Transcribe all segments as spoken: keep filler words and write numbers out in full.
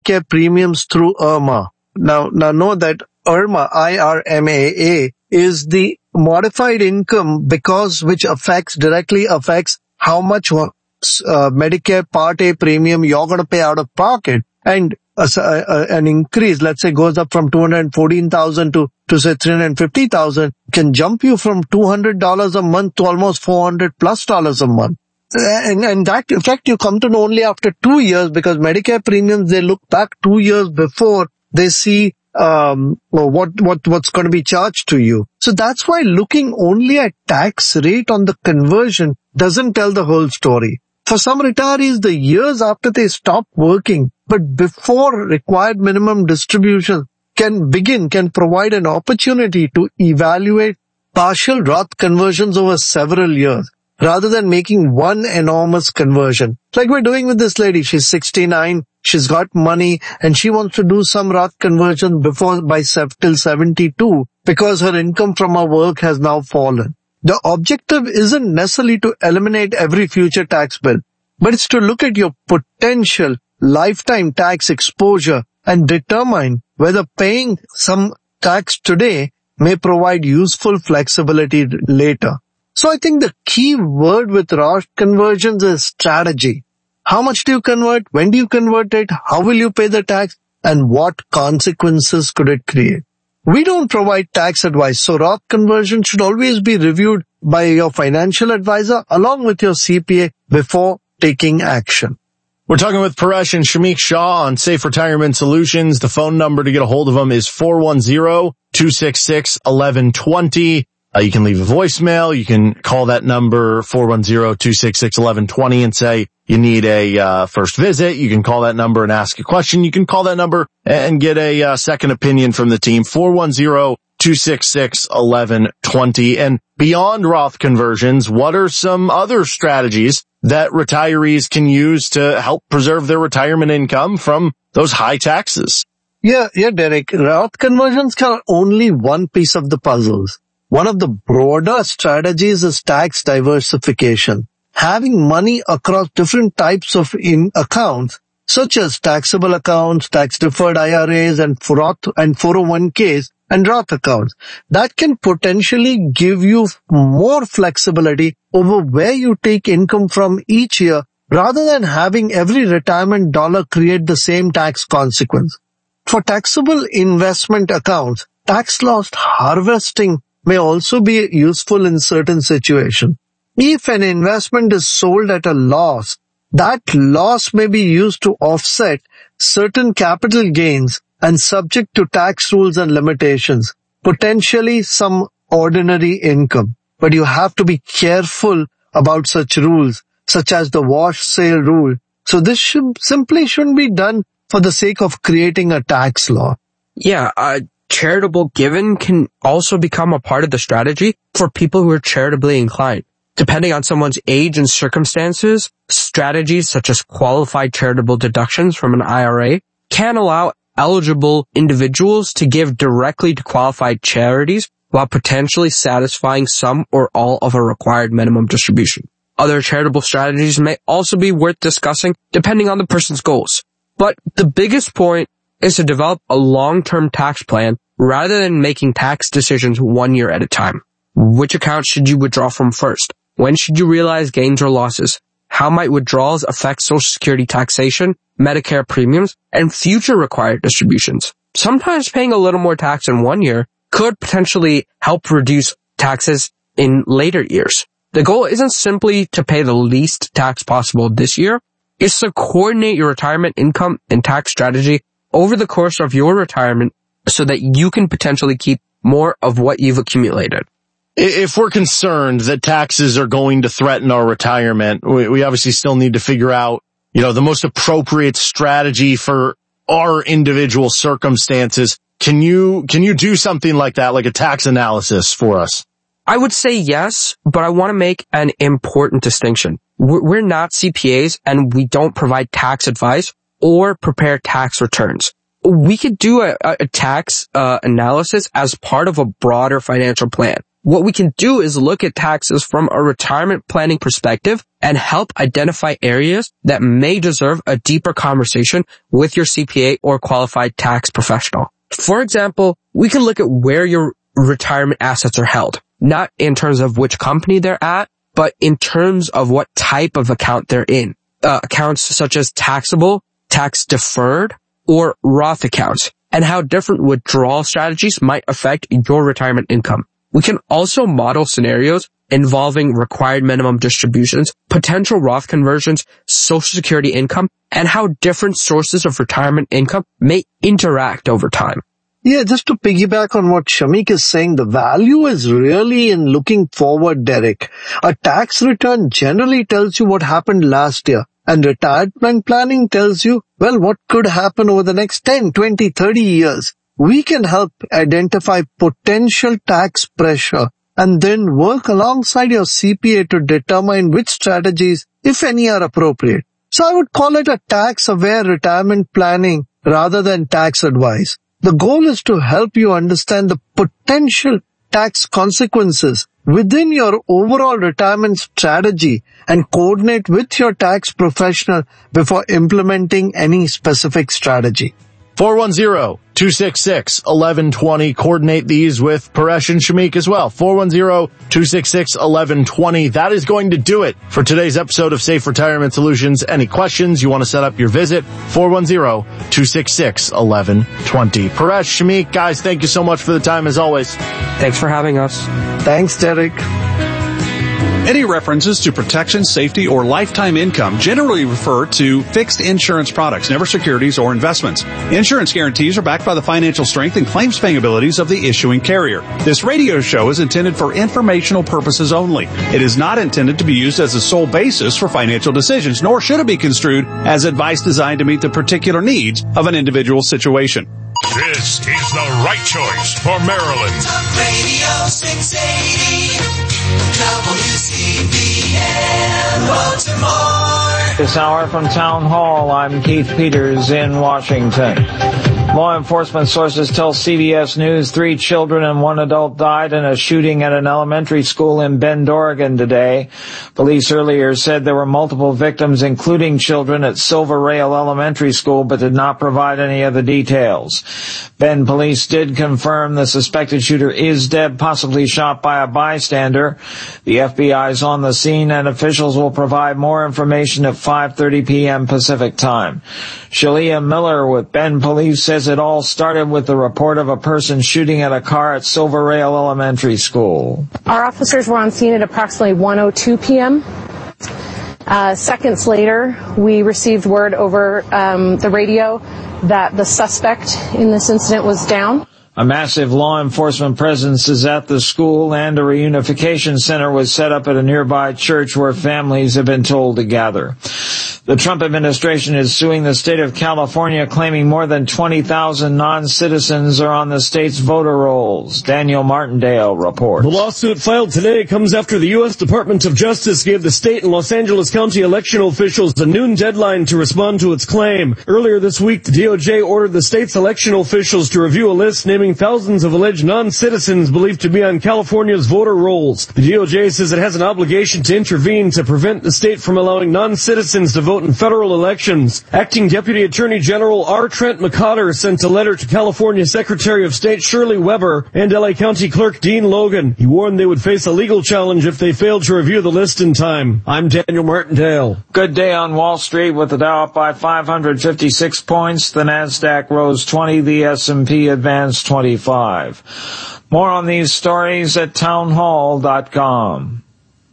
Medicare premiums through IRMA. Now, now know that IRMA, I R M A A, is the modified income because which affects, directly affects how much uh, Medicare Part A premium you're going to pay out of pocket. And uh, uh, an increase, let's say, goes up from two hundred fourteen thousand to, to say three hundred fifty thousand, can jump you from two hundred dollars a month to almost four hundred plus dollars a month. And, and that effect you come to know only after two years because Medicare premiums, they look back two years before they see um well, what what what's going to be charged to you. So that's why looking only at tax rate on the conversion doesn't tell the whole story. For some retirees, the years after they stop working, but before required minimum distribution can begin, can provide an opportunity to evaluate partial Roth conversions over several years, rather than making one enormous conversion. Like we're doing with this lady. She's sixty-nine, she's got money, and she wants to do some Roth conversion before, by till seventy-two, because her income from her work has now fallen. The objective isn't necessarily to eliminate every future tax bill, but it's to look at your potential lifetime tax exposure and determine whether paying some tax today may provide useful flexibility later. So I think the key word with Roth conversions is strategy. How much do you convert? When do you convert it? How will you pay the tax? And what consequences could it create? We don't provide tax advice, so Roth conversion should always be reviewed by your financial advisor along with your C P A before taking action. We're talking with Paresh and Shamik Shah on Safe Retirement Solutions. The phone number to get a hold of them is four one zero, two six six, one one two zero. Uh, you can leave a voicemail. You can call that number four one zero, two six six, one one two zero and say you need a uh, first visit. You can call that number and ask a question. You can call that number and get a uh, second opinion from the team, four one zero, two six six, one one two zero. And beyond Roth conversions, what are some other strategies that retirees can use to help preserve their retirement income from those high taxes? Yeah, yeah, Derek. Roth conversions are only one piece of the puzzles. One of the broader strategies is tax diversification. Having money across different types of in accounts, such as taxable accounts, tax-deferred I R As, and Roth and four oh one k's and Roth accounts, that can potentially give you more flexibility over where you take income from each year, rather than having every retirement dollar create the same tax consequence. For taxable investment accounts, tax loss harvesting may also be useful in certain situations. If an investment is sold at a loss, that loss may be used to offset certain capital gains and subject to tax rules and limitations, potentially some ordinary income. But you have to be careful about such rules, such as the wash sale rule. So this should simply shouldn't be done for the sake of creating a tax law. Yeah, uh, charitable giving can also become a part of the strategy for people who are charitably inclined. Depending on someone's age and circumstances, strategies such as qualified charitable deductions from an I R A can allow eligible individuals to give directly to qualified charities while potentially satisfying some or all of a required minimum distribution. Other charitable strategies may also be worth discussing depending on the person's goals. But the biggest point is to develop a long-term tax plan rather than making tax decisions one year at a time. Which account should you withdraw from first? When should you realize gains or losses? How might withdrawals affect Social Security taxation, Medicare premiums, and future required distributions? Sometimes paying a little more tax in one year could potentially help reduce taxes in later years. The goal isn't simply to pay the least tax possible this year. It's to coordinate your retirement income and tax strategy over the course of your retirement so that you can potentially keep more of what you've accumulated. If we're concerned that taxes are going to threaten our retirement, we, we obviously still need to figure out, you know, the most appropriate strategy for our individual circumstances. Can you, can you do something like that, like a tax analysis for us? I would say yes, but I want to make an important distinction. We're, we're not C P As and we don't provide tax advice or prepare tax returns. We could do a, a tax uh, analysis as part of a broader financial plan. What we can do is look at taxes from a retirement planning perspective and help identify areas that may deserve a deeper conversation with your C P A or qualified tax professional. For example, we can look at where your retirement assets are held, not in terms of which company they're at, but in terms of what type of account they're in. Uh, accounts such as taxable, tax deferred, or Roth accounts, and how different withdrawal strategies might affect your retirement income. We can also model scenarios involving required minimum distributions, potential Roth conversions, Social Security income, and how different sources of retirement income may interact over time. Yeah, just to piggyback on what Shamik is saying, the value is really in looking forward, Derek. A tax return generally tells you what happened last year, and retirement planning tells you, well, what could happen over the next ten, twenty, thirty years. We can help identify potential tax pressure and then work alongside your C P A to determine which strategies, if any, are appropriate. So I would call it a tax-aware retirement planning rather than tax advice. The goal is to help you understand the potential tax consequences within your overall retirement strategy and coordinate with your tax professional before implementing any specific strategy. four one zero, two six six, one one two zero. Coordinate these with Paresh and Shamik as well. four one zero, two six six, one one two zero. That is going to do it for today's episode of Safe Retirement Solutions. Any questions you want to set up your visit? four one zero, two six six, one one two zero. Paresh, Shamik, guys, thank you so much for the time as always. Thanks for having us. Thanks, Derek. Any references to protection, safety, or lifetime income generally refer to fixed insurance products, never securities or investments. Insurance guarantees are backed by the financial strength and claims paying abilities of the issuing carrier. This radio show is intended for informational purposes only. It is not intended to be used as a sole basis for financial decisions, nor should it be construed as advice designed to meet the particular needs of an individual situation. This is the right choice for Maryland. Talk Radio six eighty, W C B N Baltimore. This hour from Town Hall, I'm Keith Peters in Washington. Law enforcement sources tell C B S News three children and one adult died in a shooting at an elementary school in Bend, Oregon today. Police earlier said there were multiple victims, including children, at Silver Rail Elementary School, but did not provide any other details. Bend police did confirm the suspected shooter is dead, possibly shot by a bystander. The F B I is on the scene, and officials will provide more information at five thirty p.m. Pacific time. Shalia Miller with Bend Police says it all started with the report of a person shooting at a car at Silver Rail Elementary School. Our officers were on scene at approximately one oh two p.m. Uh, seconds later, we received word over um, the radio that the suspect in this incident was down. A massive law enforcement presence is at the school, and a reunification center was set up at a nearby church where families have been told to gather. The Trump administration is suing the state of California, claiming more than twenty thousand non-citizens are on the state's voter rolls. Daniel Martindale reports. The lawsuit filed today comes after the U S Department of Justice gave the state and Los Angeles County election officials a noon deadline to respond to its claim. Earlier this week, the D O J ordered the state's election officials to review a list naming thousands of alleged non-citizens believed to be on California's voter rolls. The D O J says it has an obligation to intervene to prevent the state from allowing non-citizens to vote in federal elections. Acting Deputy Attorney General R. Trent McCotter sent a letter to California Secretary of State Shirley Weber and L A County Clerk Dean Logan. He warned they would face a legal challenge if they failed to review the list in time. I'm Daniel Martindale. Good day on Wall Street with the Dow up by five hundred fifty-six points. The Nasdaq rose twenty. The S and P advanced twenty-five. More on these stories at townhall dot com.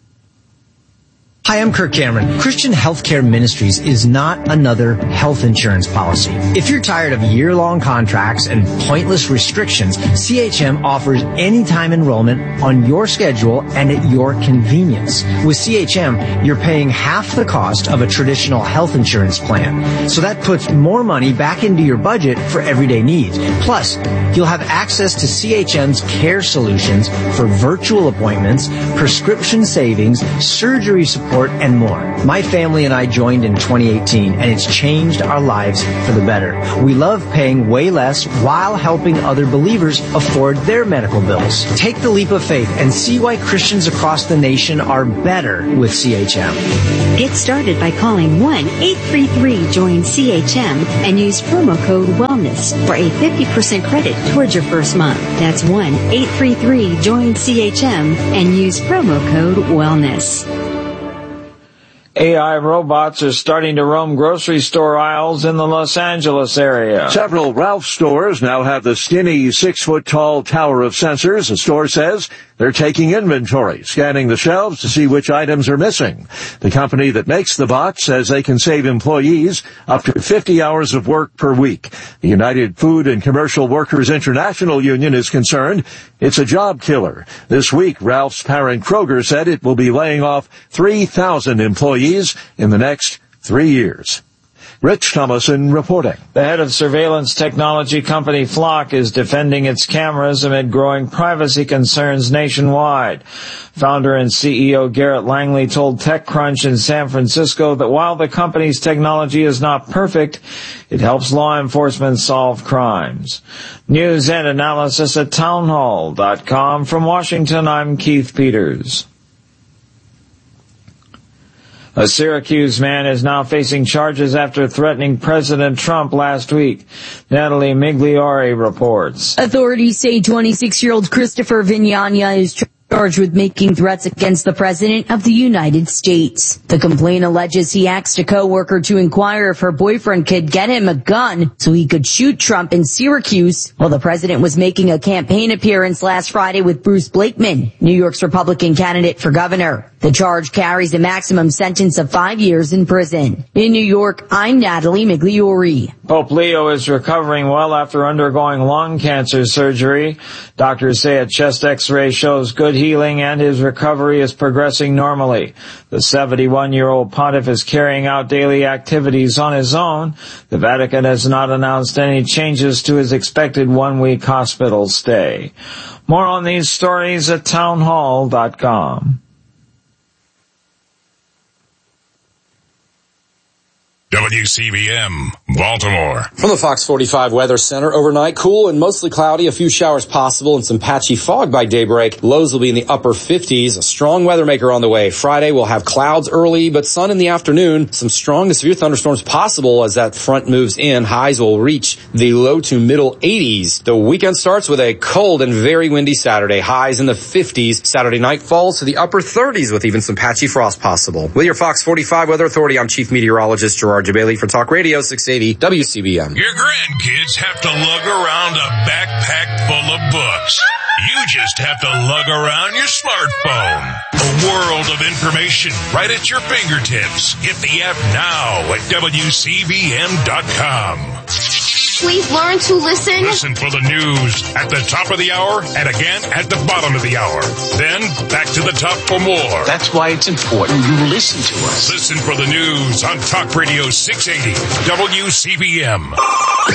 Hi, I'm Kirk Cameron. Christian Healthcare Ministries is not another health insurance policy. If you're tired of year-long contracts and pointless restrictions, C H M offers anytime enrollment on your schedule and at your convenience. With C H M, you're paying half the cost of a traditional health insurance plan. So that puts more money back into your budget for everyday needs. Plus, you'll have access to C H M's care solutions for virtual appointments, prescription savings, surgery support, support, and more. My family and I joined in twenty eighteen, and it's changed our lives for the better. We love paying way less while helping other believers afford their medical bills. Take the leap of faith and see why Christians across the nation are better with C H M. Get started by calling one eight three three join C H M and use promo code WELLNESS for a fifty percent credit towards your first month. That's one eight three three join C H M and use promo code WELLNESS. A I robots are starting to roam grocery store aisles in the Los Angeles area. Several Ralph stores now have the skinny six-foot-tall tower of sensors. The store says they're taking inventory, scanning the shelves to see which items are missing. The company that makes the bots says they can save employees up to fifty hours of work per week. The United Food and Commercial Workers International Union is concerned it's a job killer. This week, Ralph's parent Kroger said it will be laying off three thousand employees in the next three years. Rich Thomason reporting. The head of surveillance technology company Flock is defending its cameras amid growing privacy concerns nationwide. Founder and C E O Garrett Langley told TechCrunch in San Francisco that while the company's technology is not perfect, it helps law enforcement solve crimes. News and analysis at townhall dot com. From Washington, I'm Keith Peters. A Syracuse man is now facing charges after threatening President Trump last week. Natalie Migliore reports. Authorities say twenty-six-year-old Christopher Vignagna is charged with making threats against the President of the United States. The complaint alleges he asked a co-worker to inquire if her boyfriend could get him a gun so he could shoot Trump in Syracuse while the president was making a campaign appearance last Friday with Bruce Blakeman, New York's Republican candidate for governor. The charge carries a maximum sentence of five years in prison. In New York, I'm Natalie Migliore. Pope Leo is recovering well after undergoing lung cancer surgery. Doctors say a chest x-ray shows good healing and his recovery is progressing normally. The seventy-one-year-old pontiff is carrying out daily activities on his own. The Vatican has not announced any changes to his expected one-week hospital stay. More on these stories at townhall dot com. W C B M, Baltimore. From the Fox forty-five Weather Center, overnight, cool and mostly cloudy, a few showers possible and some patchy fog by daybreak. Lows will be in the upper fifties. A strong weather maker on the way. Friday we'll have clouds early, but sun in the afternoon. Some strong to severe thunderstorms possible as that front moves in. Highs will reach the low to middle eighties. The weekend starts with a cold and very windy Saturday. Highs in the fifties. Saturday night falls to the upper thirties with even some patchy frost possible. With your Fox forty-five Weather Authority, I'm Chief Meteorologist Gerard Bailey for Talk Radio six eighty W C B M. Your grandkids have to lug around a backpack full of books. You just have to lug around your smartphone. A world of information right at your fingertips. Get the app now at W C B M dot com. Please learn to listen. Listen for the news at the top of the hour and again at the bottom of the hour. Then back to the top for more. That's why it's important you listen to us. Listen for the news on Talk Radio six eighty W C B M.